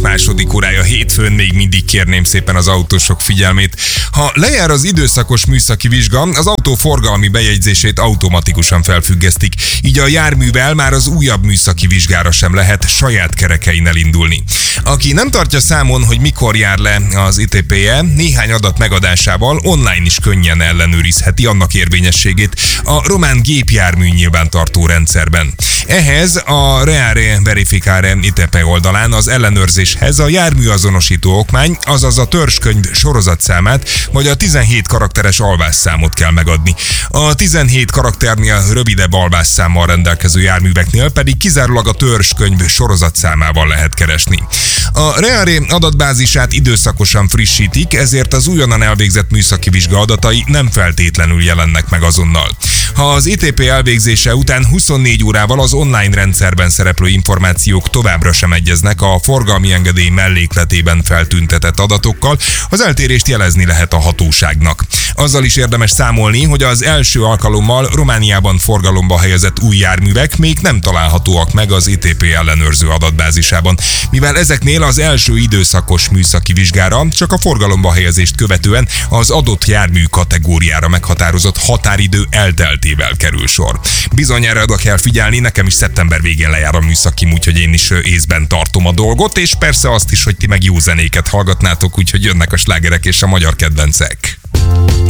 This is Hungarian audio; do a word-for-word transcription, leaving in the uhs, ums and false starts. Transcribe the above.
második órája hétfőn, még mindig kérném szépen az autósok figyelmét. Ha lejár az időszakos műszaki vizsga, az autó forgalmi bejegyzését automatikusan felfüggesztik, így a járművel már az újabb műszaki vizsgára sem lehet saját kerekein elindulni. Aki nem tartja számon, hogy mikor jár le az i té pé-je, néhány adat megadásával online is könnyen ellenőrizheti annak érvényességét a román gépjármű nyilvántartó rendszerben. Ehhez a Reare Verificare i té pé oldalán az ellenőrzéshez a járműazonosító okmány, azaz a törzskönyv sorozatszámát, vagy a tizenhét karakteres alvásszámot kell megadni. A tizenhét karakternél rövidebb alvásszámmal rendelkező járműveknél pedig kizárólag a törzskönyv sorozatszámával lehet keresni. A Reare adatbázisát időszakosan frissítik, ezért az újonnan elvégzett műszaki vizsga adatai nem feltétlenül jelennek meg azonnal. Ha az i té pé elvégzése után huszonnégy órával az online rendszerben szereplő információk továbbra sem egyeznek a forgalmi engedély mellékletében feltüntetett adatokkal, az eltérést jelezni lehet a hatóságnak. Azzal is érdemes számolni, hogy az első alkalommal Romániában forgalomba helyezett új járművek még nem találhatóak meg az i té pé ellenőrző adatbázisában, mivel ezeknél az első időszakos műszaki vizsgára csak a forgalomba helyezést követően az adott jármű kategóriára meghatározott határidő elteltével kerül sor. Bizony erre oda kell figyelni, nekem is szeptember végén lejár a műszakim, úgyhogy én is észben tartom a dolgot, és persze azt is, hogy ti meg jó zenéket hallgatnátok, úgyhogy jönnek a slágerek és a magyar kedvencek.